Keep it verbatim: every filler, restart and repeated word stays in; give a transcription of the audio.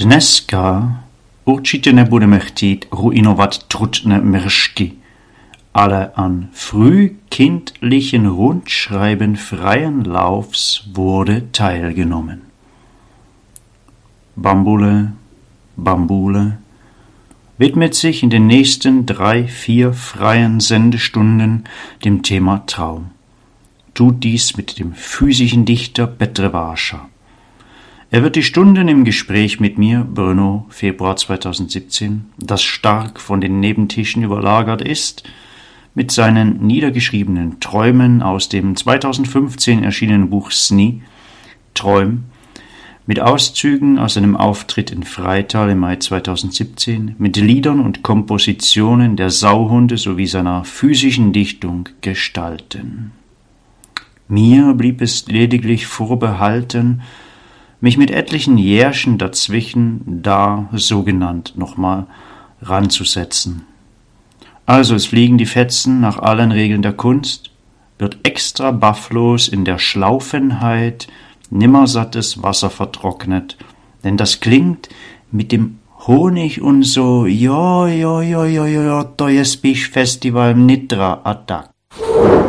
Dneska určitě nebudeme chtít ruinovat trutné mršky, ale an frühkindlichen Rundschreiben freien Laufs wurde teilgenommen. Bambule, Bambule widmet sich in den nächsten drei, vier freien Sendestunden dem Thema Traum. Tut dies mit dem physischen Dichter Petr Vácha. Er wird die Stunden im Gespräch mit mir, Brno, Februar zweitausendsiebzehn, das stark von den Nebentischen überlagert ist, mit seinen niedergeschriebenen Träumen aus dem zweitausendfünfzehn erschienenen Buch Sny, Träum, mit Auszügen aus einem Auftritt in Freital im Mai zweitausendsiebzehn, mit Liedern und Kompositionen der Sauhunde sowie seiner physischen Dichtung gestalten. Mir blieb es lediglich vorbehalten, mich mit etlichen Jährchen dazwischen da so genannt nochmal ranzusetzen. Also es fliegen die Fetzen nach allen Regeln der Kunst, wird extra bafflos in der Schlaufenheit nimmersattes Wasser vertrocknet, denn das klingt mit dem Honig und so jo jo jo jo jo to je spíš Festival Nitra a tak.